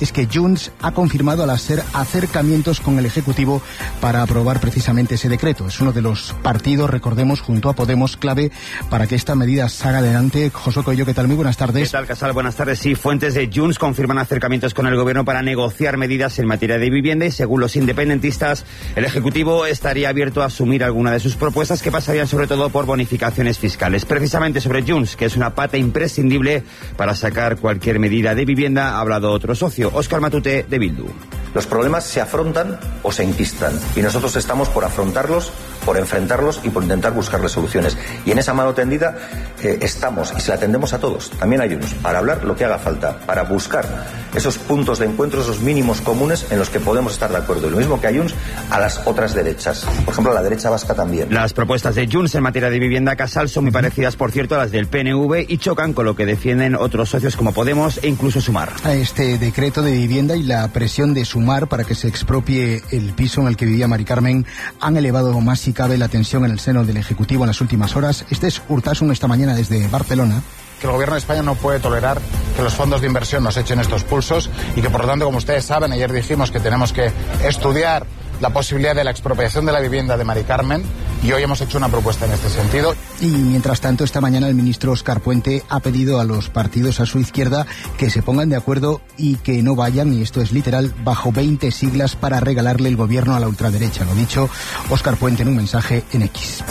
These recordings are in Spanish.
es que Junts ha confirmado al hacer acercamientos con el Ejecutivo para aprobar precisamente ese decreto. Es uno de los partidos, recordemos, junto a Podemos, clave para que esta medida salga adelante. Josué Coello, ¿qué tal? Muy buenas tardes. ¿Qué tal, Casal? Buenas tardes. Sí, fuentes de Junts confirman acercamientos con el Gobierno para negociar medidas en materia de vivienda y, según los independentistas, el Ejecutivo estaría abierto a asumir alguna de sus propuestas que pasarían sobre todo por bonificaciones fiscales. Precisamente sobre Junts, que es una pata imprescindible para sacar cualquier medida de vivienda, ha hablado otro socio, Óscar Matute, de Bildu. Los problemas se afrontan o se enquistan y nosotros estamos por afrontarlos, por enfrentarlos y por intentar buscarles soluciones. Y en esa mano tendida estamos y se la tendemos a todos, también a Junts, para hablar lo que haga falta, para buscar esos puntos de encuentro, esos mínimos comunes en los que podemos estar de acuerdo. Y lo mismo que a Junts, a las otras derechas. Por ejemplo, a la derecha vasca también. Las propuestas de Junts en materia de vivienda, Casal, son muy parecidas, por cierto, a las del PNV y chocan con lo que defienden otros socios como Podemos e incluso Sumar. A este decreto de vivienda y la presión de Sumar para que se expropie el piso en el que vivía Mari Carmen han elevado más si cabe la tensión en el seno del Ejecutivo en las últimas horas. Este es Urtasun esta mañana desde Barcelona. Que el Gobierno de España no puede tolerar que los fondos de inversión nos echen estos pulsos y que, por lo tanto, como ustedes saben, ayer dijimos que tenemos que estudiar la posibilidad de la expropiación de la vivienda de Mari Carmen y hoy hemos hecho una propuesta en este sentido. Y mientras tanto, esta mañana el ministro Óscar Puente ha pedido a los partidos a su izquierda que se pongan de acuerdo y que no vayan, y esto es literal, bajo 20 siglas para regalarle el gobierno a la ultraderecha. Lo dicho Óscar Puente en un mensaje en X.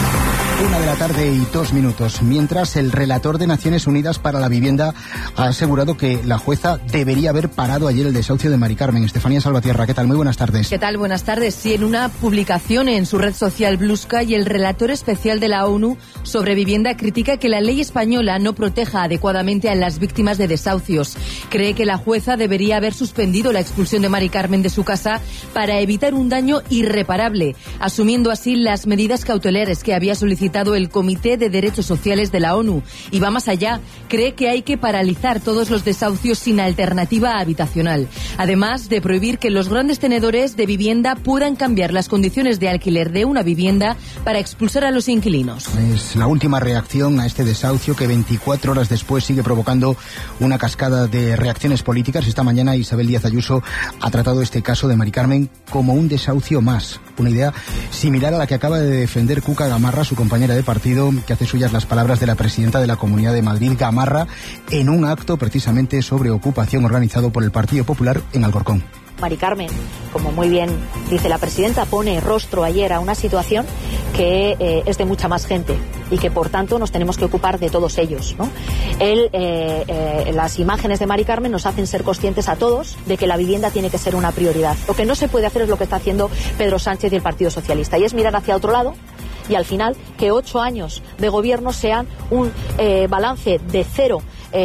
1:02 p.m. Mientras, el relator de Naciones Unidas para la Vivienda ha asegurado que la jueza debería haber parado ayer el desahucio de Mari Carmen. Estefanía Salvatierra, ¿qué tal? Muy buenas tardes. ¿Qué tal? Buenas tardes. Sí, en una publicación en su red social Blue Sky, el relator especial de la ONU sobre vivienda critica que la ley española no proteja adecuadamente a las víctimas de desahucios. Cree que la jueza debería haber suspendido la expulsión de Mari Carmen de su casa para evitar un daño irreparable, asumiendo así las medidas cautelares que había solicitado el Comité de Derechos Sociales de la ONU. Y va más allá, cree que hay que paralizar todos los desahucios sin alternativa habitacional, además de prohibir que los grandes tenedores de vivienda puedan cambiar las condiciones de alquiler de una vivienda para expulsar a los inquilinos. Es la última reacción a este desahucio que 24 horas después sigue provocando una cascada de reacciones políticas. Esta mañana Isabel Díaz Ayuso ha tratado este caso de Mari Carmen como un desahucio más, una idea similar a la que acaba de defender Cuca Gamarra, su compañera de partido, que hace suyas las palabras de la presidenta de la Comunidad de Madrid, Gamarra, en un acto precisamente sobre ocupación organizado por el Partido Popular en Alcorcón. Mari Carmen, como muy bien dice la presidenta, pone rostro ayer a una situación que es de mucha más gente y que por tanto nos tenemos que ocupar de todos ellos, ¿no? Las imágenes de Mari Carmen nos hacen ser conscientes a todos de que la vivienda tiene que ser una prioridad. Lo que no se puede hacer es lo que está haciendo Pedro Sánchez y el Partido Socialista, y es mirar hacia otro lado y al final que 8 años de gobierno sean un balance de cero.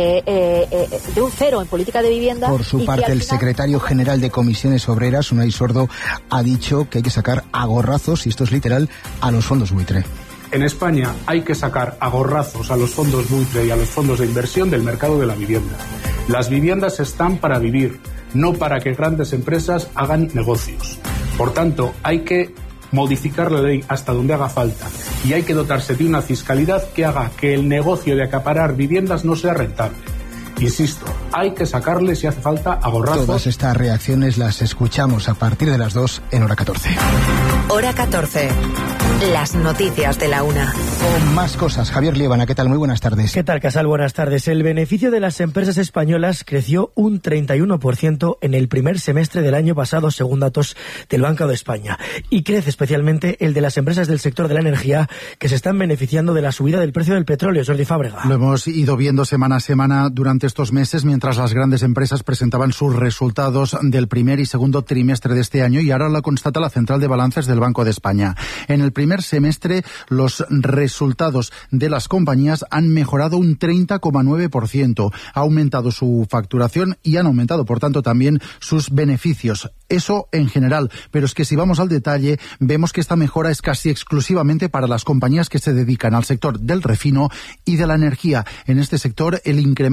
De un cero en política de vivienda. Por su parte, el secretario general de Comisiones Obreras, Unai Sordo, ha dicho que hay que sacar a gorrazos, y esto es literal, a los fondos buitre. En España hay que sacar a gorrazos a los fondos buitre y a los fondos de inversión del mercado de la vivienda. Las viviendas están para vivir, no para que grandes empresas hagan negocios. Por tanto, hay que modificar la ley hasta donde haga falta y hay que dotarse de una fiscalidad que haga que el negocio de acaparar viviendas no sea rentable. Insisto, hay que sacarle, si hace falta, a gorrazos. Todas estas reacciones las escuchamos a partir de las 2 en Hora 14. Hora 14. Las noticias de la una. Con más cosas, Javier Liébana, ¿qué tal? Muy buenas tardes. ¿Qué tal, Casal? Buenas tardes. El beneficio de las empresas españolas creció un 31% en el primer semestre del año pasado, según datos del Banco de España. Y crece especialmente el de las empresas del sector de la energía, que se están beneficiando de la subida del precio del petróleo. Jordi Fábrega. Lo hemos ido viendo semana a semana durante estos meses, mientras las grandes empresas presentaban sus resultados del primer y segundo trimestre de este año, y ahora lo constata la Central de Balances del Banco de España. En el primer semestre, los resultados de las compañías han mejorado un 30,9%. Ha aumentado su facturación y han aumentado, por tanto, también sus beneficios. Eso en general, pero es que si vamos al detalle, vemos que esta mejora es casi exclusivamente para las compañías que se dedican al sector del refino y de la energía. En este sector, el incremento de beneficios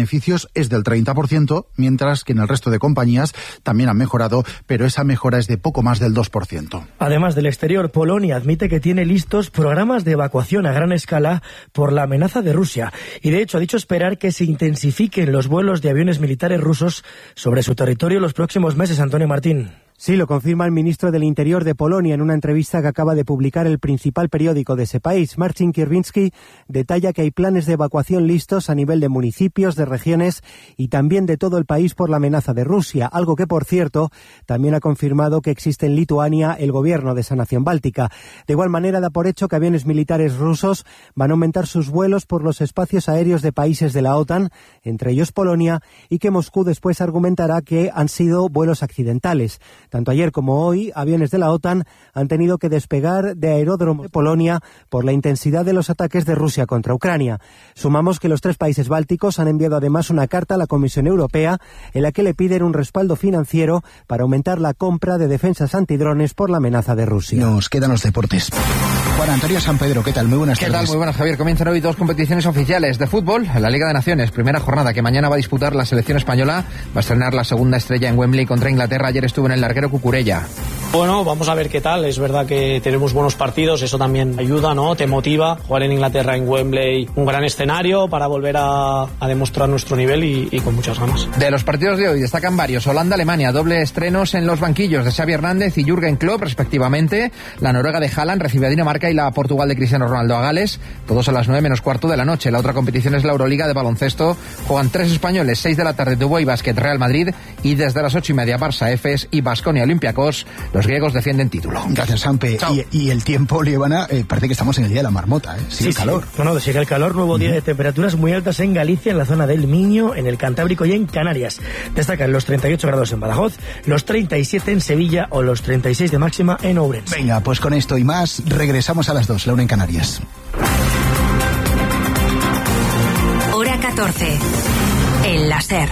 beneficios es del 30%, mientras que en el resto de compañías también han mejorado, pero esa mejora es de poco más del 2%. Además del exterior, Polonia admite que tiene listos programas de evacuación a gran escala por la amenaza de Rusia y de hecho ha dicho esperar que se intensifiquen los vuelos de aviones militares rusos sobre su territorio los próximos meses. Antonio Martín. Sí, lo confirma el ministro del Interior de Polonia en una entrevista que acaba de publicar el principal periódico de ese país. Marcin Kierwiński detalla que hay planes de evacuación listos a nivel de municipios, de regiones y también de todo el país por la amenaza de Rusia, algo que, por cierto, también ha confirmado que existe en Lituania el gobierno de esa nación báltica. De igual manera, da por hecho que aviones militares rusos van a aumentar sus vuelos por los espacios aéreos de países de la OTAN, entre ellos Polonia, y que Moscú después argumentará que han sido vuelos accidentales. Tanto ayer como hoy, aviones de la OTAN han tenido que despegar de aeródromo de Polonia por la intensidad de los ataques de Rusia contra Ucrania. Sumamos que los 3 países bálticos han enviado además una carta a la Comisión Europea en la que le piden un respaldo financiero para aumentar la compra de defensas antidrones por la amenaza de Rusia. Nos quedan los deportes. Juan Antonio San Pedro, ¿qué tal? Muy buenas tardes. ¿Qué tal? Muy buenas, Javier. Comienzan hoy 2 competiciones oficiales de fútbol. La Liga de Naciones, primera jornada que mañana va a disputar la selección española. Va a estrenar la segunda estrella en Wembley contra Inglaterra. Ayer estuvo en el larguero Cucurella. Bueno, vamos a ver qué tal. Es verdad que tenemos buenos partidos, eso también ayuda, ¿no? Te motiva. Jugar en Inglaterra, en Wembley, un gran escenario para volver a demostrar nuestro nivel y con muchas ganas. De los partidos de hoy destacan varios. Holanda-Alemania, doble estrenos en los banquillos de Xavi Hernández y Jürgen Klopp, respectivamente. La Noruega de Haaland recibe a Dinamarca y la Portugal de Cristiano Ronaldo a Gales. Todos a las 9:15 de la noche. La otra competición es la Euroliga de baloncesto. Juegan 3 españoles, 6 de la tarde, Dubai Basket, Real Madrid, y desde las 8:30 Barça, Efes y Baskonia Olympiacos. Los griegos defienden título. Gracias, Sampe. Y el tiempo, Liebana, parece que estamos en el día de la marmota, ¿eh? Sigue el calor. Sí. No, sigue el calor. Nuevo día de temperaturas muy altas en Galicia, en la zona del Miño, en el Cantábrico y en Canarias. Destacan los 38 grados en Badajoz, los 37 en Sevilla o los 36 de máxima en Ourense. Venga, pues con esto y más, regresamos a las 2, la 1 en Canarias. Hora 14. El láser.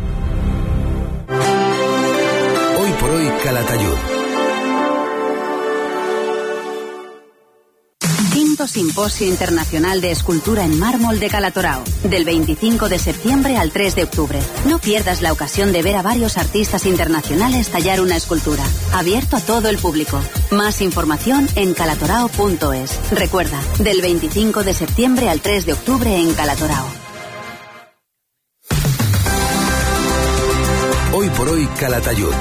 Hoy por hoy, Calatayud. Quinto Simposio Internacional de Escultura en Mármol de Calatorao, del 25 de septiembre al 3 de octubre. No pierdas la ocasión de ver a varios artistas internacionales tallar una escultura. Abierto a todo el público. Más información en calatorao.es. Recuerda, del 25 de septiembre al 3 de octubre en Calatorao. Hoy por hoy, Calatayud.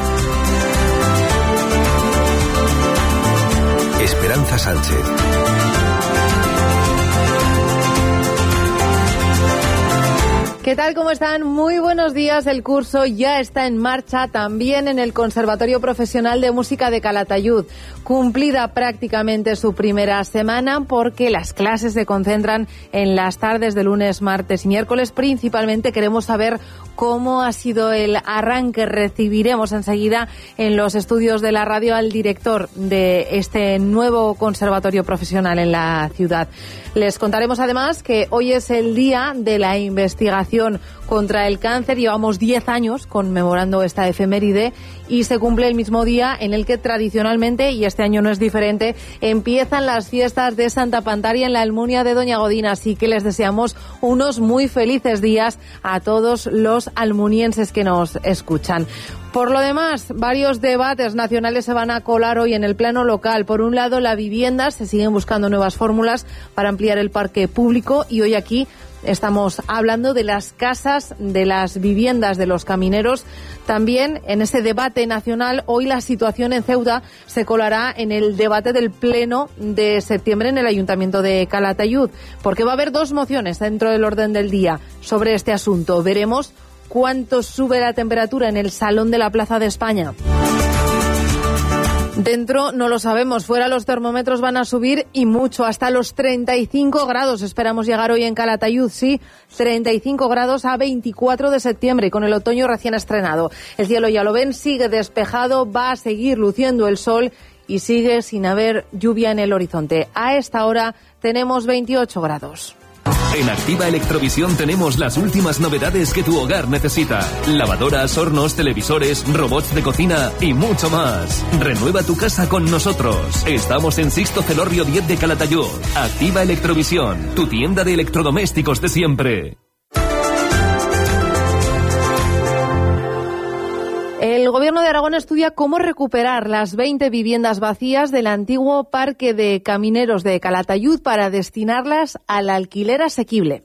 Esperanza Sánchez. ¿Qué tal? ¿Cómo están? Muy buenos días. El curso ya está en marcha también en el Conservatorio Profesional de Música de Calatayud. Cumplida prácticamente su primera semana porque las clases se concentran en las tardes de lunes, martes y miércoles. Principalmente queremos saber cómo ha sido el arranque. Recibiremos enseguida en los estudios de la radio al director de este nuevo conservatorio profesional en la ciudad. Les contaremos además que hoy es el día de la investigación contra el cáncer. Llevamos 10 años conmemorando esta efeméride y se cumple el mismo día en el que tradicionalmente, y este año no es diferente, empiezan las fiestas de Santa Pantaria en la Almunia de Doña Godina. Así que les deseamos unos muy felices días a todos los almunienses que nos escuchan. Por lo demás, varios debates nacionales se van a colar hoy en el plano local. Por un lado, la vivienda, se siguen buscando nuevas fórmulas para ampliar el parque público y hoy aquí estamos hablando de las casas, de las viviendas de los camineros. También en ese debate nacional, hoy la situación en Ceuta se colará en el debate del Pleno de septiembre en el Ayuntamiento de Calatayud, porque va a haber 2 mociones dentro del orden del día sobre este asunto. Veremos cuánto sube la temperatura en el Salón de la Plaza de España. Dentro no lo sabemos, fuera los termómetros van a subir y mucho, hasta los 35 grados. Esperamos llegar hoy en Calatayud, sí, 35 grados a 24 de septiembre, con el otoño recién estrenado. El cielo, ya lo ven, sigue despejado, va a seguir luciendo el sol y sigue sin haber lluvia en el horizonte. A esta hora tenemos 28 grados. En Activa Electrovisión tenemos las últimas novedades que tu hogar necesita. Lavadoras, hornos, televisores, robots de cocina y mucho más. Renueva tu casa con nosotros. Estamos en Sixto Celorrio 10 de Calatayud. Activa Electrovisión, tu tienda de electrodomésticos de siempre. El Gobierno de Aragón estudia cómo recuperar las 20 viviendas vacías del antiguo Parque de Camineros de Calatayud para destinarlas al alquiler asequible.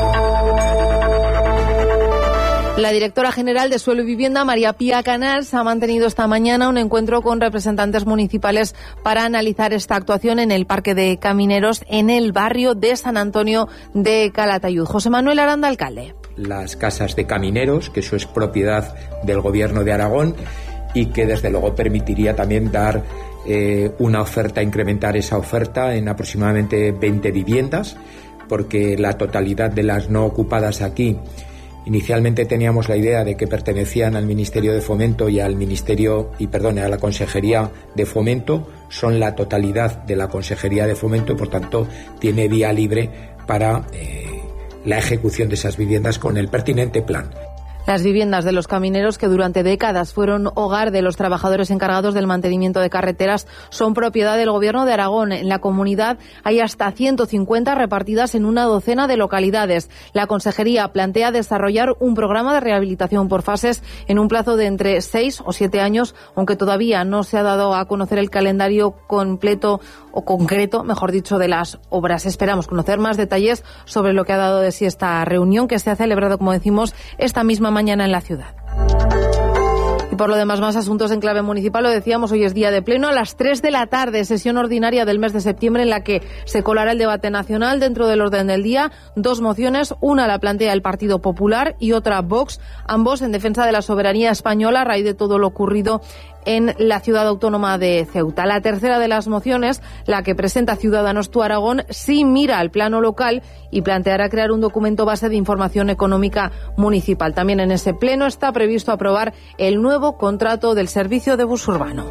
La directora general de Suelo y Vivienda, María Pía Canals, ha mantenido esta mañana un encuentro con representantes municipales para analizar esta actuación en el Parque de Camineros en el barrio de San Antonio de Calatayud. José Manuel Aranda, alcalde. Las casas de camineros, que eso es propiedad del Gobierno de Aragón y que desde luego permitiría también dar una oferta, incrementar esa oferta en aproximadamente 20 viviendas, porque la totalidad de las no ocupadas aquí, inicialmente teníamos la idea de que pertenecían al Ministerio de Fomento y a la Consejería de Fomento, son la totalidad de la Consejería de Fomento y por tanto tiene vía libre para la ejecución de esas viviendas con el pertinente plan. Las viviendas de los camineros, que durante décadas fueron hogar de los trabajadores encargados del mantenimiento de carreteras, son propiedad del Gobierno de Aragón. En la comunidad hay hasta 150 repartidas en una docena de localidades. La Consejería plantea desarrollar un programa de rehabilitación por fases en un plazo de entre 6 o 7 años, aunque todavía no se ha dado a conocer el calendario completo o concreto, mejor dicho, de las obras. Esperamos conocer más detalles sobre lo que ha dado de sí esta reunión, que se ha celebrado, como decimos, esta misma mañana en la ciudad. Y por lo demás, más asuntos en clave municipal. Lo decíamos, hoy es día de pleno a las 3 de la tarde, sesión ordinaria del mes de septiembre, en la que se colará el debate nacional. Dentro del orden del día, 2 mociones, una la plantea el Partido Popular y otra Vox, ambos en defensa de la soberanía española a raíz de todo lo ocurrido en la ciudad autónoma de Ceuta. La tercera de las mociones, la que presenta Ciudadanos Tu Aragón, sí mira al plano local y planteará crear un documento base de información económica municipal. También en ese pleno está previsto aprobar el nuevo contrato del servicio de bus urbano.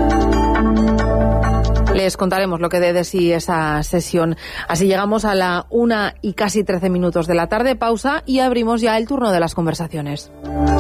Les contaremos lo que dé de sí esa sesión. Así llegamos a la 1:13 de la tarde. Pausa y abrimos ya el turno de las conversaciones.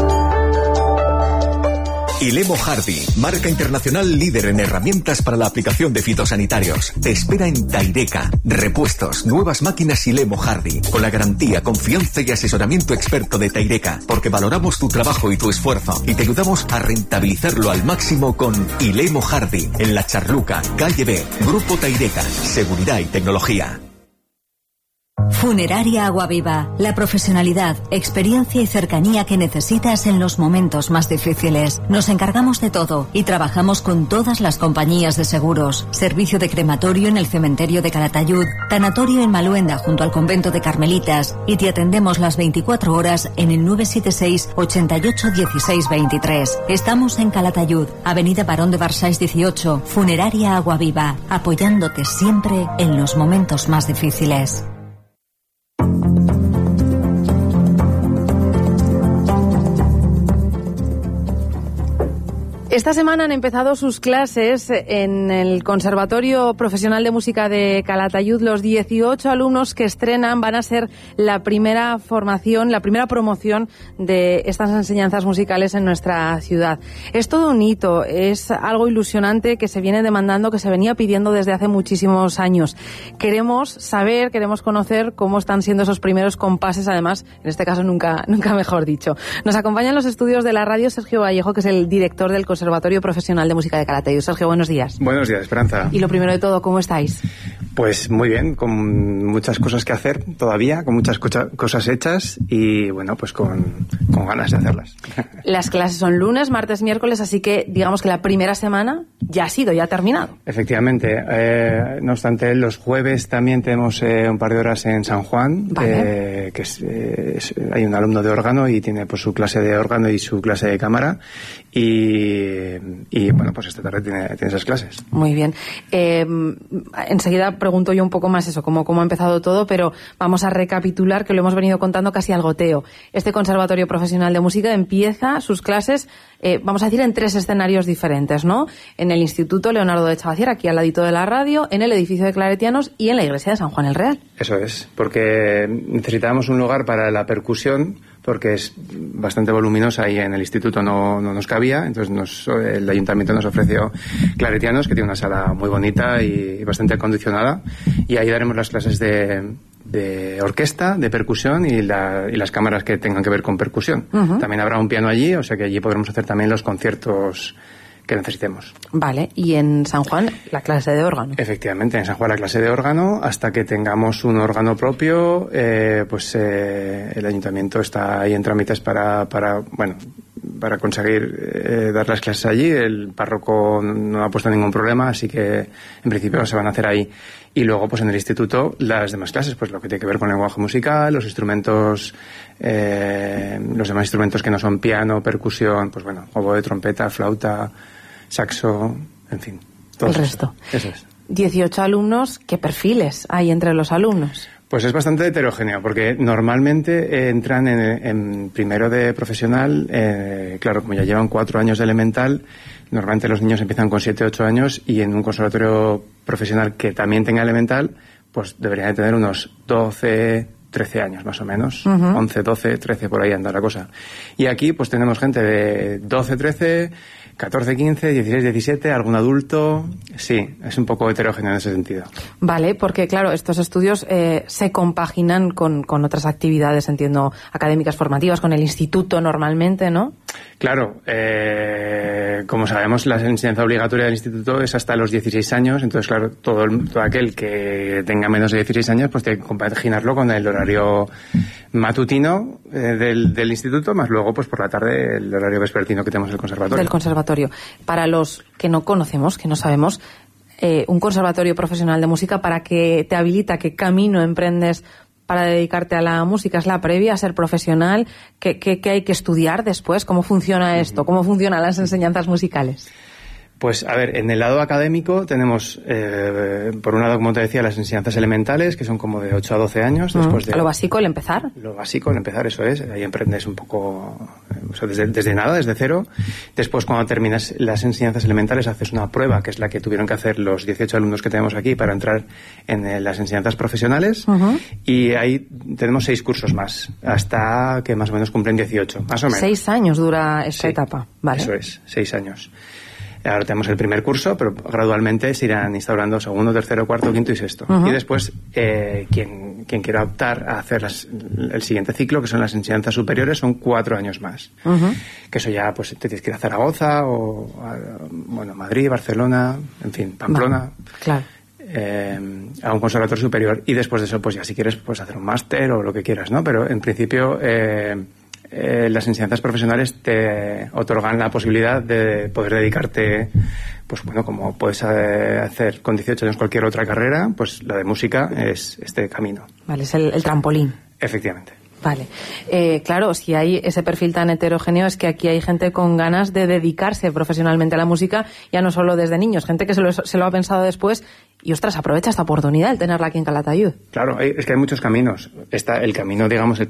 Ilemo Hardy, marca internacional líder en herramientas para la aplicación de fitosanitarios. Te espera en Taireca. Repuestos, nuevas máquinas Ilemo Hardy, con la garantía, confianza y asesoramiento experto de Taireca, porque valoramos tu trabajo y tu esfuerzo y te ayudamos a rentabilizarlo al máximo con Ilemo Hardy, en La Charluca, calle B, Grupo Taireca, seguridad y tecnología. Funeraria Aguaviva, la profesionalidad, experiencia y cercanía que necesitas en los momentos más difíciles. Nos encargamos de todo y trabajamos con todas las compañías de seguros. Servicio de crematorio en el cementerio de Calatayud, tanatorio en Maluenda junto al convento de Carmelitas, y te atendemos las 24 horas en el 976 88 16 23. Estamos en Calatayud, Avenida Barón de Barsáis 18, Funeraria Aguaviva, apoyándote siempre en los momentos más difíciles. Esta semana han empezado sus clases en el Conservatorio Profesional de Música de Calatayud. Los 18 alumnos que estrenan van a ser la primera formación, la primera promoción de estas enseñanzas musicales en nuestra ciudad. Es todo un hito, es algo ilusionante que se viene demandando, que se venía pidiendo desde hace muchísimos años. Queremos saber, queremos conocer cómo están siendo esos primeros compases, además, en este caso nunca mejor dicho. Nos acompaña en los estudios de la radio Sergio Vallejo, que es el director del Conservatorio Profesional de Música de Calatayud. Sergio, buenos días. Buenos días, Esperanza. Y lo primero de todo, ¿cómo estáis? Pues muy bien, con muchas cosas que hacer todavía, con muchas cosas hechas y bueno, pues con ganas de hacerlas. Las clases son lunes, martes, miércoles, así que digamos que la primera semana ya ha terminado. Efectivamente. No obstante, los jueves también tenemos un par de horas en San Juan, vale. Hay un alumno de órgano y tiene pues su clase de órgano y su clase de cámara y bueno, pues esta tarde tiene esas clases. Muy bien. Enseguida pregunto yo un poco más eso, cómo ha empezado todo, pero vamos a recapitular, que lo hemos venido contando casi al goteo. Este Conservatorio Profesional de Música empieza sus clases, vamos a decir, en 3 escenarios diferentes, ¿no? En el Instituto Leonardo de Chavacier, aquí al ladito de la radio, en el edificio de Claretianos y en la iglesia de San Juan el Real. Eso es, porque necesitábamos un lugar para la percusión, porque es bastante voluminosa y en el instituto no nos cabía, entonces el ayuntamiento nos ofreció Claretianos, que tiene una sala muy bonita y bastante acondicionada, y ahí daremos las clases de de orquesta, de percusión y las cámaras que tengan que ver con percusión. También habrá un piano allí, o sea que allí podremos hacer también los conciertos que necesitemos. Vale, y en San Juan la clase de órgano. Efectivamente, en San Juan la clase de órgano, hasta que tengamos un órgano propio, el ayuntamiento está ahí en trámites para conseguir dar las clases allí. El párroco no ha puesto ningún problema, así que en principio se van a hacer ahí. Y luego, pues en el instituto, las demás clases, pues lo que tiene que ver con lenguaje musical, los instrumentos, los demás instrumentos que no son piano, percusión, pues bueno, oboe, trompeta, flauta, saxo, en fin. El resto. Eso es. 18 alumnos, ¿qué perfiles hay entre los alumnos? Pues es bastante heterogéneo, porque normalmente entran en primero de profesional, claro, como ya llevan 4 años de elemental, normalmente los niños empiezan con 7, 8 años, y en un conservatorio profesional que también tenga elemental, pues deberían de tener unos 12, 13 años más o menos, 11, 12, 13, por ahí anda la cosa. Y aquí pues tenemos gente de 12, 13, 14, 15, 16, 17, algún adulto. Sí, es un poco heterogéneo en ese sentido. Vale, porque claro, estos estudios se compaginan con otras actividades, entiendo, académicas formativas, con el instituto normalmente, ¿no? Claro, como sabemos, la enseñanza obligatoria del instituto es hasta los 16 años, entonces claro, todo aquel que tenga menos de 16 años pues tiene que compaginarlo con el horario matutino del instituto, más luego pues por la tarde el horario vespertino que tenemos en el conservatorio. Del conservatorio. Para los que no conocemos, que no sabemos, un conservatorio profesional de música, ¿para qué te habilita? ¿Qué camino emprendes para dedicarte a la música? ¿Es la previa a ser profesional? ¿Qué hay que estudiar después? ¿Cómo funciona esto? ¿Cómo funcionan las enseñanzas musicales? Pues, a ver, en el lado académico tenemos, por un lado, como te decía, las enseñanzas elementales, que son como de 8 a 12 años. Después de lo básico, el empezar. Lo básico, el empezar, eso es. Ahí emprendes un poco, o sea, desde nada, desde cero. Después, cuando terminas las enseñanzas elementales, haces una prueba, que es la que tuvieron que hacer los 18 alumnos que tenemos aquí para entrar en las enseñanzas profesionales. Y ahí tenemos 6 cursos más, hasta que más o menos cumplen 18, más o menos. 6 años dura esta etapa, ¿vale? Eso es, 6 años. Ahora tenemos el primer curso, pero gradualmente se irán instaurando segundo, tercero, cuarto, quinto y sexto. Y después, quien quiera optar a hacer el siguiente ciclo, que son las enseñanzas superiores, son 4 años más. Que eso ya, pues, te tienes que ir a Zaragoza o a Madrid, Barcelona, en fin, Pamplona. Claro. A un conservatorio superior. Y después de eso, pues ya si quieres, pues hacer un máster o lo que quieras, ¿no? Pero en principio, las enseñanzas profesionales te otorgan la posibilidad de poder dedicarte, pues bueno, como puedes hacer con 18 años cualquier otra carrera, pues la de música es este camino. Vale, es el trampolín. Efectivamente. Vale. Claro, si hay ese perfil tan heterogéneo, es que aquí hay gente con ganas de dedicarse profesionalmente a la música, ya no solo desde niños, gente que se lo ha pensado después y, ostras, aprovecha esta oportunidad el tenerla aquí en Calatayud. Claro, es que hay muchos caminos. Está el camino, digamos,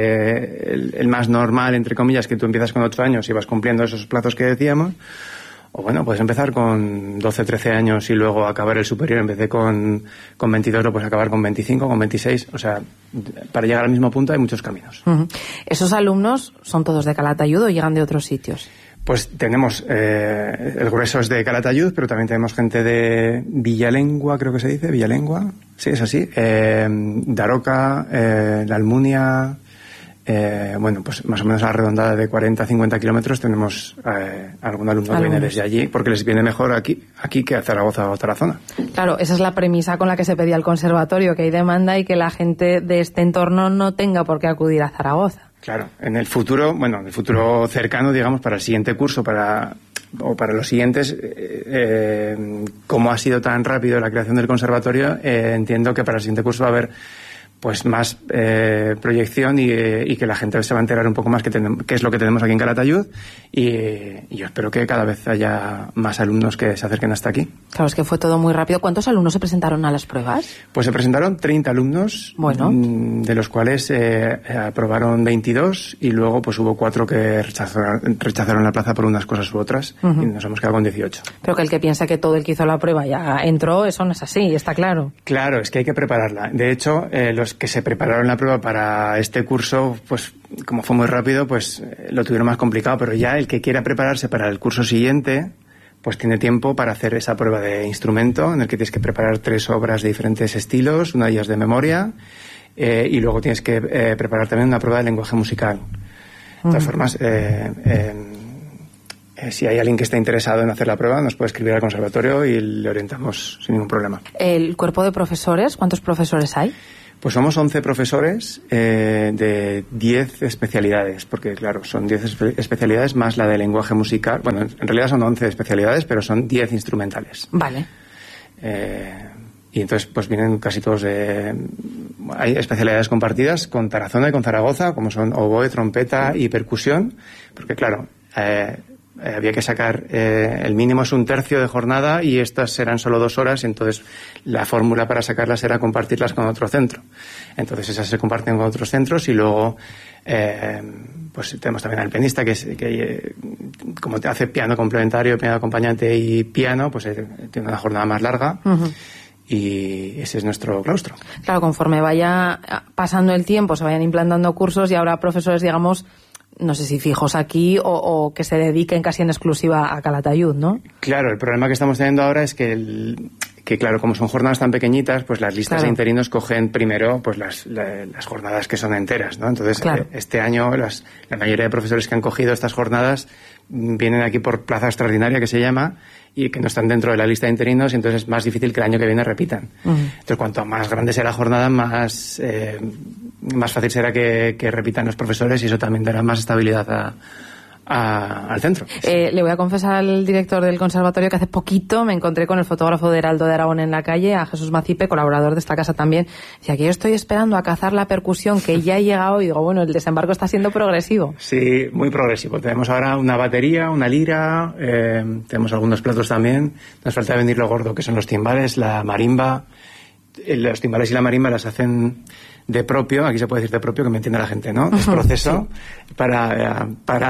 el más normal, entre comillas, que tú empiezas con 8 años y vas cumpliendo esos plazos que decíamos. O bueno, puedes empezar con 12, 13 años y luego acabar el superior. En vez de con 22, lo puedes acabar con 25, con 26. O sea, para llegar al mismo punto hay muchos caminos. ¿Esos alumnos son todos de Calatayud o llegan de otros sitios? Pues tenemos, el grueso es de Calatayud, pero también tenemos gente de Villalengua, creo que se dice, Villalengua. Sí, es así. Daroca, La Almunia. Bueno, pues más o menos a la redondada de 40-50 kilómetros tenemos algún alumno que viene desde allí, porque les viene mejor aquí que a Zaragoza o Tarazona. Claro, esa es la premisa con la que se pedía el conservatorio, que hay demanda y que la gente de este entorno no tenga por qué acudir a Zaragoza. Claro, en el futuro cercano, digamos, para el siguiente curso, o para los siguientes, como ha sido tan rápido la creación del conservatorio, entiendo que para el siguiente curso va a haber pues más proyección y que la gente se va a enterar un poco más qué es lo que tenemos aquí en Calatayud y yo espero que cada vez haya más alumnos que se acerquen hasta aquí. Claro, es que fue todo muy rápido. ¿Cuántos alumnos se presentaron a las pruebas? Pues se presentaron 30 alumnos, de los cuales aprobaron 22 y luego pues hubo 4 que rechazaron la plaza por unas cosas u otras y nos hemos quedado con 18. Pero que el que piensa que todo el que hizo la prueba ya entró, eso no es así, está claro. Claro, es que hay que prepararla. De hecho, los que se prepararon la prueba para este curso, pues como fue muy rápido, pues lo tuvieron más complicado, pero ya el que quiera prepararse para el curso siguiente, pues tiene tiempo para hacer esa prueba de instrumento, en el que tienes que preparar 3 obras de diferentes estilos, una de ellas de memoria, y luego tienes que preparar también una prueba de lenguaje musical. De todas formas, si hay alguien que esté interesado en hacer la prueba, nos puede escribir al conservatorio y le orientamos sin ningún problema. ¿El cuerpo de profesores? ¿Cuántos profesores hay? Pues somos 11 profesores de 10 especialidades, porque claro, son 10 especialidades más la de lenguaje musical. Bueno, en realidad son 11 especialidades, pero son 10 instrumentales. Vale. Y entonces pues vienen casi todos de... Hay especialidades compartidas con Tarazona y con Zaragoza, como son oboe, trompeta y percusión, porque claro... había que sacar, el mínimo es 1/3 de jornada y estas serán solo 2 horas, entonces la fórmula para sacarlas era compartirlas con otro centro. Entonces esas se comparten con otros centros y luego pues tenemos también al pianista que como te hace piano complementario, piano acompañante y piano, pues tiene una jornada más larga. Uh-huh. Y ese es nuestro claustro. Claro, conforme vaya pasando el tiempo, se vayan implantando cursos y ahora profesores, digamos, no sé si fijos aquí o que se dediquen casi en exclusiva a Calatayud, ¿no? Claro, el problema que estamos teniendo ahora es que claro, como son jornadas tan pequeñitas, pues las listas de interinos cogen primero pues las jornadas que son enteras, ¿no? Entonces, este año la mayoría de profesores que han cogido estas jornadas vienen aquí por plaza extraordinaria, que se llama, y que no están dentro de la lista de interinos, y entonces es más difícil que el año que viene repitan. Uh-huh. Entonces, cuanto más grande sea la jornada, más fácil será que repitan los profesores, y eso también dará más estabilidad al centro. Le voy a confesar al director del conservatorio que hace poquito me encontré con el fotógrafo de Heraldo de Aragón en la calle, a Jesús Macipe, colaborador de esta casa también. Decía que yo estoy esperando a cazar la percusión, que ya llega hoy. Digo, bueno, el desembarco está siendo progresivo. Sí, muy progresivo. Tenemos ahora una batería, una lira, tenemos algunos platos también. Nos falta venir lo gordo, que son los timbales, la marimba. Los timbales y la marimba las hacen de propio, aquí se puede decir de propio, que me entiende la gente, ¿no? Es proceso para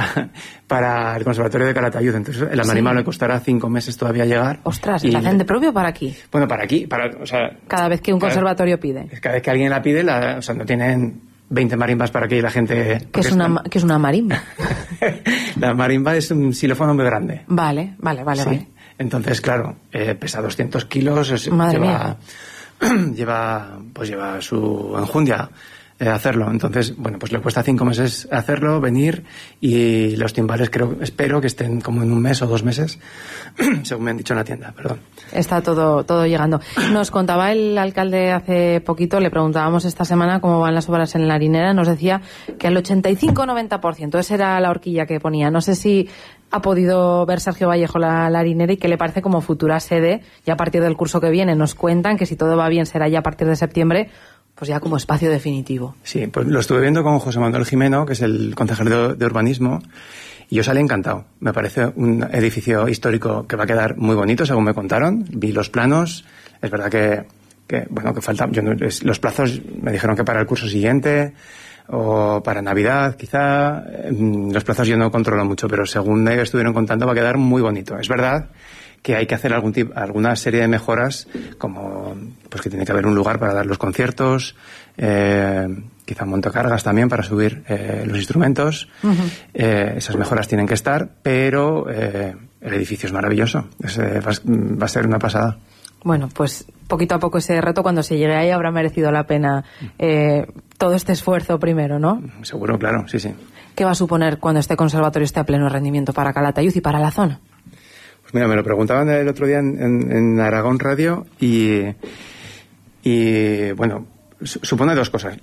el Conservatorio de Calatayud. Entonces, la marimba le costará 5 meses todavía llegar. Ostras, ¿la hacen de propio para aquí? Bueno, para aquí, o sea... Cada vez que un conservatorio pide. Cada vez que alguien la pide, o sea, no tienen 20 marimbas para que la gente... ¿Qué es una marimba? La marimba es un xilófono muy grande. Vale. Sí. Entonces, claro, pesa 200 kilos. Madre mía. Lleva su enjundia hacerlo. Entonces, bueno, pues le cuesta 5 meses hacerlo, venir, y los timbales espero que estén como en 1 mes o 2 meses, según me han dicho en la tienda, perdón. Está todo llegando. Nos contaba el alcalde hace poquito, le preguntábamos esta semana cómo van las obras en la Harinera, nos decía que al 85-90%, esa era la horquilla que ponía. No sé si ha podido ver Sergio Vallejo la Harinera y qué le parece como futura sede, y a partir del curso que viene nos cuentan que si todo va bien será ya a partir de septiembre, pues ya como espacio definitivo. Sí, pues lo estuve viendo con José Manuel Jimeno, que es el concejal de urbanismo, y yo salí encantado. Me parece un edificio histórico que va a quedar muy bonito, según me contaron. Vi los planos, es verdad que falta... los plazos me dijeron que para el curso siguiente o para Navidad, quizá. Los plazos yo no controlo mucho, pero según ellos estuvieron contando, va a quedar muy bonito. Es verdad que hay que hacer alguna serie de mejoras, como pues que tiene que haber un lugar para dar los conciertos, quizá montacargas también para subir los instrumentos. Uh-huh. Esas mejoras tienen que estar, pero el edificio es maravilloso. Va a ser una pasada. Bueno, pues poquito a poco ese reto, cuando se llegue ahí, habrá merecido la pena todo este esfuerzo primero, ¿no? Seguro, claro, sí. ¿Qué va a suponer cuando este conservatorio esté a pleno rendimiento para Calatayud y para la zona? Pues mira, me lo preguntaban el otro día en Aragón Radio y bueno, supone 2 cosas.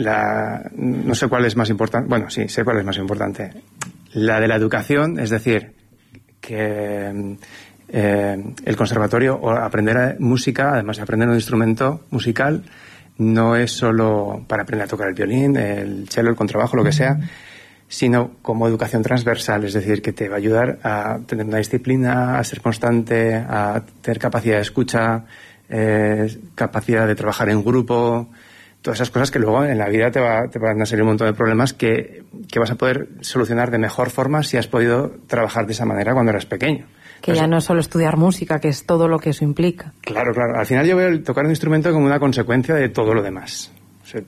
No sé cuál es más importante. Bueno, sí, sé cuál es más importante. La de la educación, es decir, que el conservatorio, o aprender música, además de aprender un instrumento musical, no es solo para aprender a tocar el violín, el cello, el contrabajo, lo que sea, sino como educación transversal, es decir, que te va a ayudar a tener una disciplina, a ser constante, a tener capacidad de escucha, capacidad de trabajar en grupo, todas esas cosas que luego en la vida te van a salir un montón de problemas que vas a poder solucionar de mejor forma si has podido trabajar de esa manera cuando eras pequeño. Que ya no es solo estudiar música, que es todo lo que eso implica. Claro. Al final yo veo tocar un instrumento como una consecuencia de todo lo demás. O sea,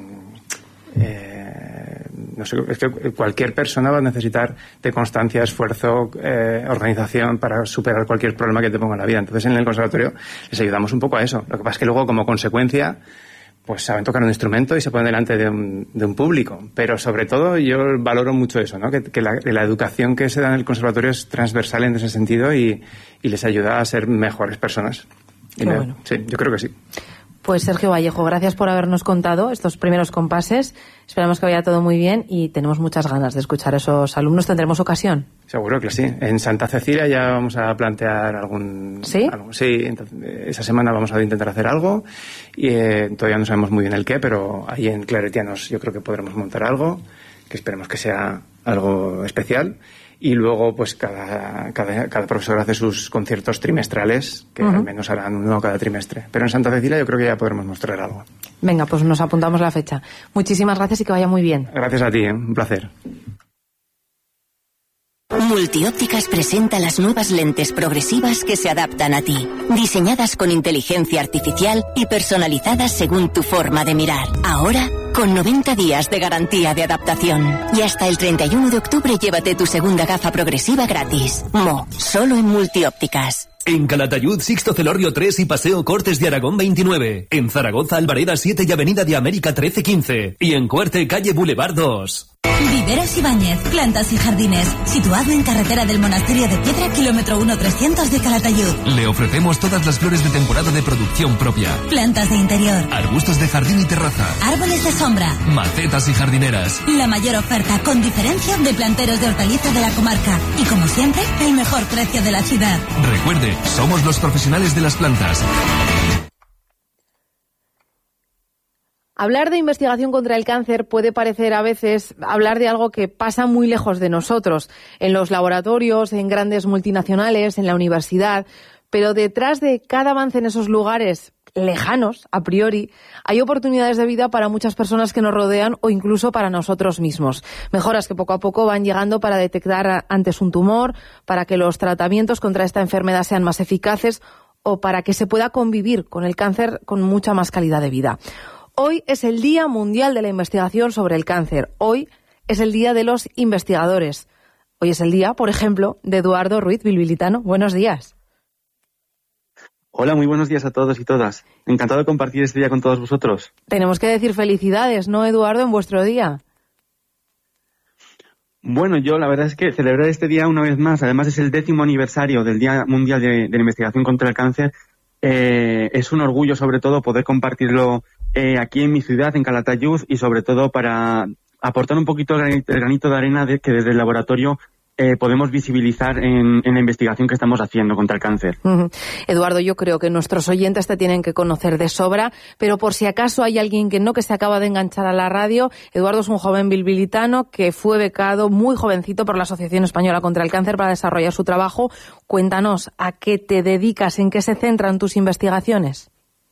no sé, es que cualquier persona va a necesitar de constancia, esfuerzo, organización para superar cualquier problema que te ponga en la vida. Entonces en el conservatorio les ayudamos un poco a eso. Lo que pasa es que luego como consecuencia pues saben tocar un instrumento y se ponen delante de un público. Pero sobre todo yo valoro mucho eso, ¿no? Que la educación que se da en el conservatorio es transversal en ese sentido y les ayuda a ser mejores personas. Bueno. Sí, yo creo que sí. Pues Sergio Vallejo, gracias por habernos contado estos primeros compases. Esperamos que vaya todo muy bien y tenemos muchas ganas de escuchar a esos alumnos. ¿Tendremos ocasión? Seguro que sí. En Santa Cecilia ya vamos a plantear algún... ¿Sí? Sí, entonces, esa semana vamos a intentar hacer algo y todavía no sabemos muy bien el qué, pero ahí en Claretianos yo creo que podremos montar algo, que esperemos que sea algo especial. Y luego, pues cada profesor hace sus conciertos trimestrales, que al menos harán uno cada trimestre. Pero en Santa Cecilia yo creo que ya podremos mostrar algo. Venga, pues nos apuntamos la fecha. Muchísimas gracias y que vaya muy bien. Gracias a ti, un placer. Multiópticas presenta las nuevas lentes progresivas que se adaptan a ti, diseñadas con inteligencia artificial y personalizadas según tu forma de mirar. Ahora, con 90 días de garantía de adaptación. Y hasta el 31 de octubre llévate tu segunda gafa progresiva gratis. Solo en Multiópticas. En Calatayud, Sixto Celorrio 3 y Paseo Cortes de Aragón 29. En Zaragoza, Albareda 7 y Avenida de América 13-15. Y en Cuerte, calle Boulevard 2. Viveros Ibáñez, plantas y jardines, situado en carretera del Monasterio de Piedra, kilómetro 1-300 de Calatayud. Le ofrecemos todas las flores de temporada de producción propia. Plantas de interior, Arbustos de jardín y terraza, árboles de sombra, macetas y jardineras. la mayor oferta con diferencia de planteros de hortaliza de la comarca. Y como siempre, el mejor precio de la ciudad. Recuerde, somos los profesionales de las plantas. Hablar de investigación contra el cáncer puede parecer a veces hablar de algo que pasa muy lejos de nosotros, en los laboratorios, en grandes multinacionales, en la universidad, pero detrás de cada avance en esos lugares lejanos, a priori, hay oportunidades de vida para muchas personas que nos rodean o incluso para nosotros mismos. Mejoras que poco a poco van llegando para detectar antes un tumor, para que los tratamientos contra esta enfermedad sean más eficaces o para que se pueda convivir con el cáncer con mucha más calidad de vida. Hoy es el Día Mundial de la Investigación sobre el Cáncer. Hoy es el Día de los Investigadores. Hoy es el día, por ejemplo, de Eduardo Ruiz Bilbilitano. Buenos días. Hola, muy buenos días a todos y todas. Encantado de compartir este día con todos vosotros. Tenemos que decir felicidades, ¿no, Eduardo, en vuestro día? Bueno, yo la verdad es que celebrar este día una vez más, además es el 10º aniversario del Día Mundial de la Investigación contra el Cáncer, es un orgullo sobre todo poder compartirlo aquí en mi ciudad, en Calatayud, y sobre todo para aportar un poquito el granito de arena de que desde el laboratorio podemos visibilizar en la investigación que estamos haciendo contra el cáncer. Eduardo, yo creo que nuestros oyentes te tienen que conocer de sobra, pero por si acaso hay alguien que no, que se acaba de enganchar a la radio, Eduardo es un joven bilbilitano que fue becado muy jovencito por la Asociación Española contra el Cáncer para desarrollar su trabajo. Cuéntanos, ¿a qué te dedicas? ¿En qué se centran tus investigaciones?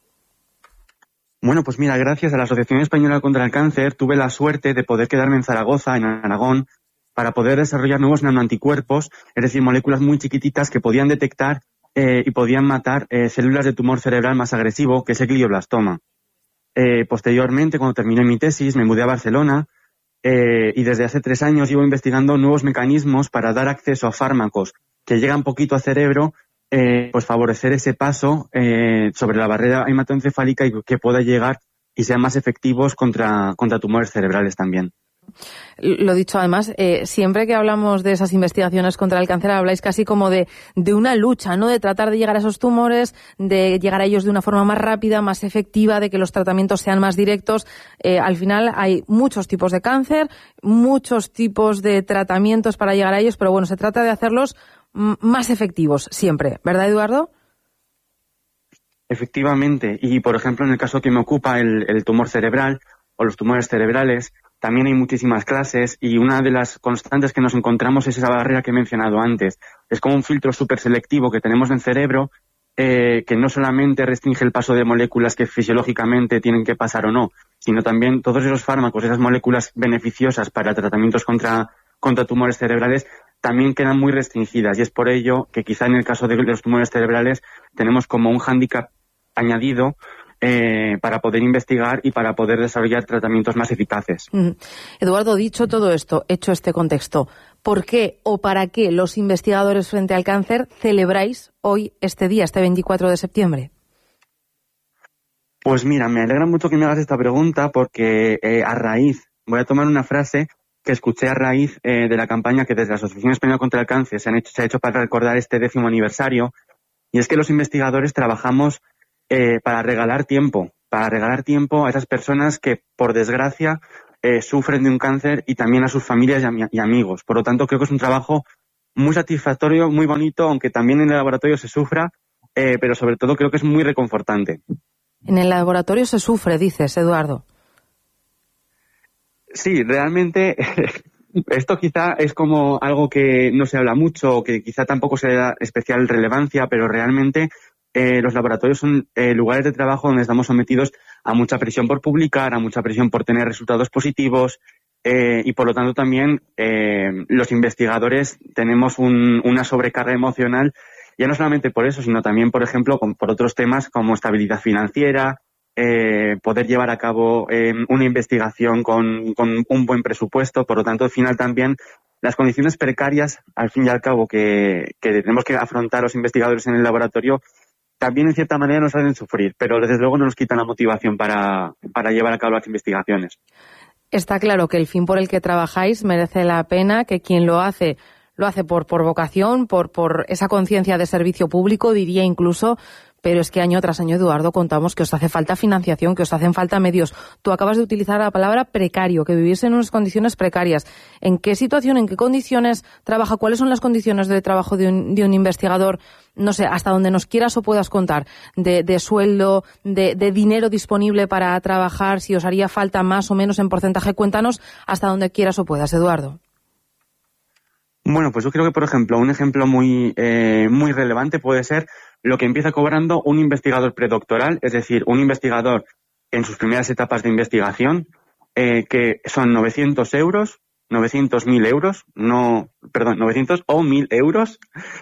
Bueno, pues mira, gracias a la Asociación Española contra el Cáncer tuve la suerte de poder quedarme en Zaragoza, en Aragón, para poder desarrollar nuevos nanoanticuerpos, es decir, moléculas muy chiquititas que podían detectar y podían matar células de tumor cerebral más agresivo, que es el glioblastoma. Posteriormente, cuando terminé mi tesis, me mudé a Barcelona y desde hace 3 años llevo investigando nuevos mecanismos para dar acceso a fármacos que llegan poquito al cerebro, pues favorecer ese paso sobre la barrera hematoencefálica y que pueda llegar y sean más efectivos contra tumores cerebrales también. Lo dicho, además, siempre que hablamos de esas investigaciones contra el cáncer habláis casi como de una lucha, ¿no? De tratar de llegar a esos tumores, de llegar a ellos de una forma más rápida, más efectiva, de que los tratamientos sean más directos. Al final hay muchos tipos de cáncer, muchos tipos de tratamientos para llegar a ellos, pero bueno, se trata de hacerlos más efectivos siempre, ¿verdad, Eduardo? Efectivamente, y por ejemplo en el caso que me ocupa el tumor cerebral o los tumores cerebrales, también hay muchísimas clases y una de las constantes que nos encontramos es esa barrera que he mencionado antes. Es como un filtro súper selectivo que tenemos en el cerebro que no solamente restringe el paso de moléculas que fisiológicamente tienen que pasar o no, sino también todos esos fármacos, esas moléculas beneficiosas para tratamientos contra tumores cerebrales también quedan muy restringidas y es por ello que quizá en el caso de los tumores cerebrales tenemos como un hándicap añadido para poder investigar y para poder desarrollar tratamientos más eficaces. Eduardo, dicho todo esto, hecho este contexto, ¿por qué o para qué los investigadores frente al cáncer celebráis hoy este día, este 24 de septiembre? Pues mira, me alegra mucho que me hagas esta pregunta porque voy a tomar una frase que escuché a raíz de la campaña que desde la Asociación Española contra el Cáncer se ha hecho para recordar este 10º aniversario, y es que los investigadores trabajamos para regalar tiempo a esas personas que, por desgracia, sufren de un cáncer, y también a sus familias y amigos. Por lo tanto, creo que es un trabajo muy satisfactorio, muy bonito, aunque también en el laboratorio se sufra, pero sobre todo creo que es muy reconfortante. En el laboratorio se sufre, dices, Eduardo. Sí, realmente esto quizá es como algo que no se habla mucho, que quizá tampoco se le da especial relevancia, pero realmente los laboratorios son lugares de trabajo donde estamos sometidos a mucha presión por publicar, a mucha presión por tener resultados positivos, y por lo tanto también los investigadores tenemos una sobrecarga emocional, ya no solamente por eso, sino también, por ejemplo, por otros temas como estabilidad financiera, poder llevar a cabo una investigación con un buen presupuesto. Por lo tanto, al final también las condiciones precarias, al fin y al cabo, que tenemos que afrontar los investigadores en el laboratorio, también en cierta manera nos hacen sufrir, pero desde luego no nos quitan la motivación para llevar a cabo las investigaciones. Está claro que el fin por el que trabajáis merece la pena, que quien lo hace por vocación, por esa conciencia de servicio público, diría incluso. Pero es que año tras año, Eduardo, contamos que os hace falta financiación, que os hacen falta medios. Tú acabas de utilizar la palabra precario, que vivís en unas condiciones precarias. ¿En qué situación, en qué condiciones trabaja? ¿Cuáles son las condiciones de trabajo de un investigador? No sé, hasta donde nos quieras o puedas contar, de sueldo, de dinero disponible para trabajar, si os haría falta más o menos en porcentaje. Cuéntanos hasta donde quieras o puedas, Eduardo. Bueno, pues yo creo que, por ejemplo, un ejemplo muy relevante puede ser lo que empieza cobrando un investigador predoctoral, es decir, un investigador en sus primeras etapas de investigación, que son 900 euros, 900.000 euros, 900 o 1.000 euros,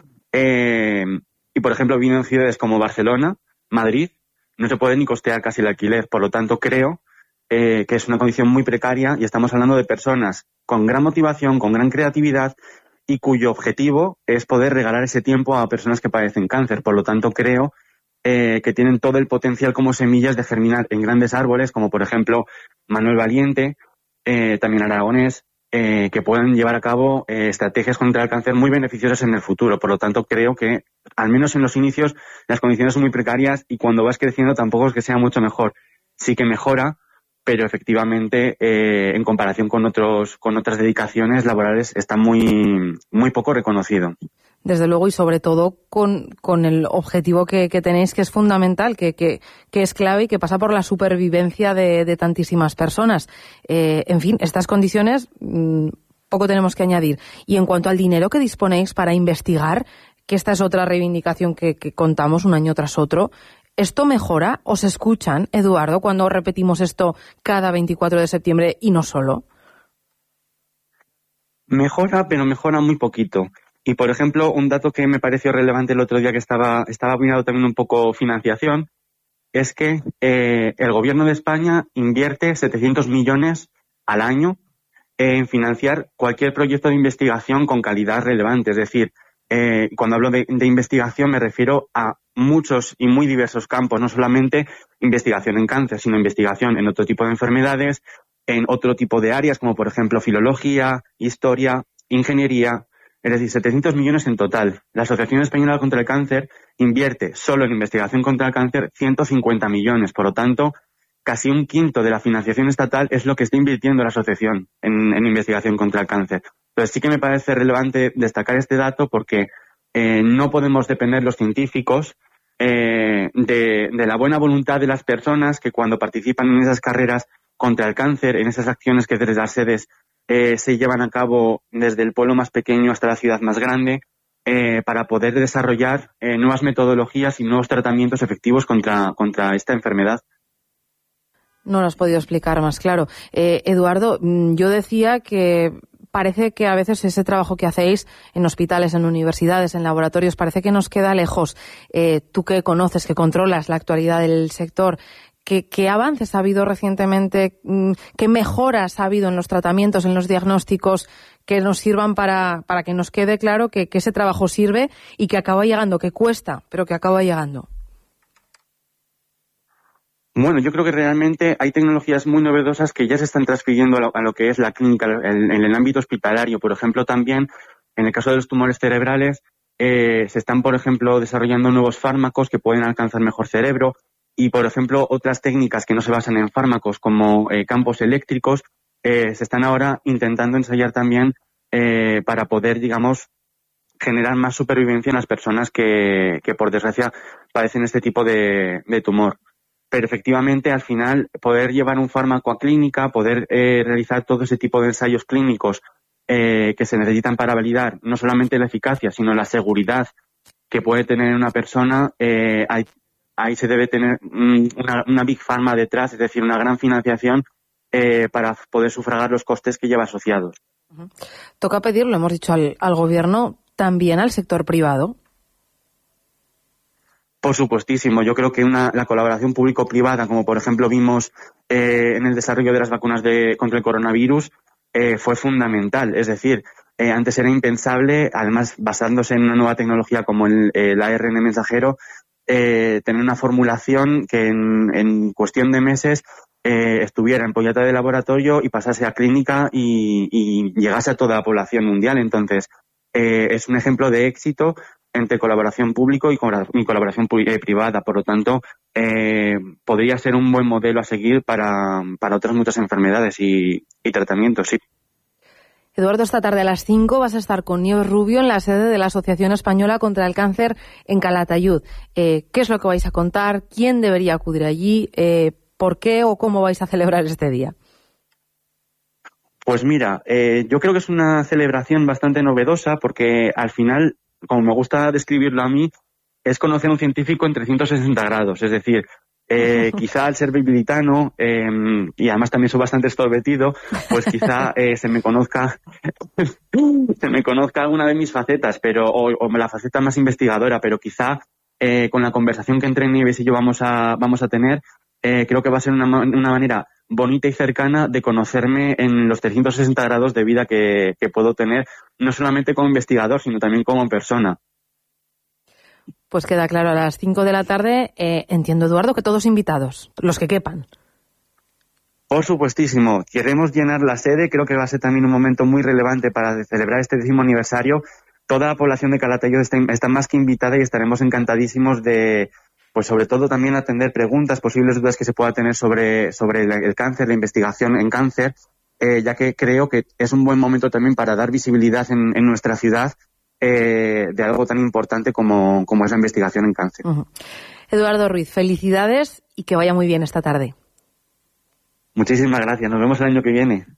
y por ejemplo, viviendo en ciudades como Barcelona, Madrid, no se puede ni costear casi el alquiler. Por lo tanto, creo que es una condición muy precaria, y estamos hablando de personas con gran motivación, con gran creatividad, y cuyo objetivo es poder regalar ese tiempo a personas que padecen cáncer. Por lo tanto, creo que tienen todo el potencial como semillas de germinar en grandes árboles, como por ejemplo Manuel Valiente, también Aragonés, que puedan llevar a cabo estrategias contra el cáncer muy beneficiosas en el futuro. Por lo tanto, creo que, al menos en los inicios, las condiciones son muy precarias, y cuando vas creciendo tampoco es que sea mucho mejor. Sí que mejora, pero efectivamente, en comparación con otras dedicaciones laborales, está muy poco reconocido. Desde luego, y sobre todo con el objetivo que tenéis, que es fundamental, que es clave y que pasa por la supervivencia de tantísimas personas. En fin, estas condiciones, poco tenemos que añadir. Y en cuanto al dinero que disponéis para investigar, que esta es otra reivindicación que contamos un año tras otro, ¿esto mejora? ¿Os escuchan, Eduardo, cuando repetimos esto cada 24 de septiembre y no solo? Mejora, pero mejora muy poquito. Y, por ejemplo, un dato que me pareció relevante el otro día, que estaba mirando también un poco financiación, es que el Gobierno de España invierte 700 millones al año en financiar cualquier proyecto de investigación con calidad relevante. Es decir, cuando hablo de investigación me refiero a muchos y muy diversos campos, no solamente investigación en cáncer, sino investigación en otro tipo de enfermedades, en otro tipo de áreas, como por ejemplo filología, historia, ingeniería. Es decir, 700 millones en total. La Asociación Española contra el Cáncer invierte solo en investigación contra el cáncer 150 millones. Por lo tanto, casi un quinto de la financiación estatal es lo que está invirtiendo la asociación en investigación contra el cáncer. Entonces sí que me parece relevante destacar este dato, porque no podemos depender los científicos de la buena voluntad de las personas que, cuando participan en esas carreras contra el cáncer, en esas acciones que desde las sedes se llevan a cabo desde el pueblo más pequeño hasta la ciudad más grande, para poder desarrollar nuevas metodologías y nuevos tratamientos efectivos contra esta enfermedad. No lo has podido explicar más claro. Eduardo, yo decía que parece que a veces ese trabajo que hacéis en hospitales, en universidades, en laboratorios, parece que nos queda lejos. Tú que conoces, que controlas la actualidad del sector, ¿qué avances ha habido recientemente? ¿Qué mejoras ha habido en los tratamientos, en los diagnósticos, que nos sirvan para que nos quede claro que ese trabajo sirve y que acaba llegando, que cuesta, pero que acaba llegando? Bueno, yo creo que realmente hay tecnologías muy novedosas que ya se están transfiriendo a lo que es la clínica, en el ámbito hospitalario. Por ejemplo, también en el caso de los tumores cerebrales, se están, por ejemplo, desarrollando nuevos fármacos que pueden alcanzar mejor cerebro y, por ejemplo, otras técnicas que no se basan en fármacos como campos eléctricos, se están ahora intentando ensayar también para poder, digamos, generar más supervivencia en las personas que por desgracia padecen este tipo de tumor. Pero efectivamente, al final, poder llevar un fármaco a clínica, poder realizar todo ese tipo de ensayos clínicos que se necesitan para validar no solamente la eficacia, sino la seguridad que puede tener una persona, ahí se debe tener una Big Pharma detrás, es decir, una gran financiación para poder sufragar los costes que lleva asociados. Toca pedirlo, hemos dicho, al gobierno, también al sector privado. Por supuestísimo. Yo creo que la colaboración público-privada, como por ejemplo vimos en el desarrollo de las vacunas contra el coronavirus, fue fundamental. Es decir, antes era impensable, además basándose en una nueva tecnología como el ARN mensajero, tener una formulación que en cuestión de meses estuviera en pollata de laboratorio y pasase a clínica y llegase a toda la población mundial. Entonces, es un ejemplo de éxito entre colaboración público y colaboración privada. Por lo tanto, podría ser un buen modelo a seguir para otras muchas enfermedades y tratamientos, sí. Eduardo, esta tarde a las 5 vas a estar con Nieves Rubio en la sede de la Asociación Española contra el Cáncer en Calatayud. ¿Qué es lo que vais a contar? ¿Quién debería acudir allí? ¿Por qué o cómo vais a celebrar este día? Pues mira, yo creo que es una celebración bastante novedosa porque al final, como me gusta describirlo a mí, es conocer a un científico en 360 grados. Es decir, quizá al ser bilbilitano, y además también soy bastante extrovertido, pues quizá se me conozca alguna de mis facetas, pero o la faceta más investigadora, pero quizá con la conversación que entre Nieves y yo vamos a tener, creo que va a ser una manera bonita y cercana de conocerme en los 360 grados de vida que puedo tener, no solamente como investigador, sino también como persona. Pues queda claro, a las 5 de la tarde, entiendo, Eduardo, que todos invitados, los que quepan. Por supuestísimo. Queremos llenar la sede, creo que va a ser también un momento muy relevante para celebrar este 10º aniversario. Toda la población de Calatayud está más que invitada y estaremos encantadísimos de, pues sobre todo también atender preguntas, posibles dudas que se pueda tener sobre el cáncer, la investigación en cáncer, ya que creo que es un buen momento también para dar visibilidad en nuestra ciudad de algo tan importante como es la investigación en cáncer. Uh-huh. Eduardo Ruiz, felicidades y que vaya muy bien esta tarde. Muchísimas gracias. Nos vemos el año que viene.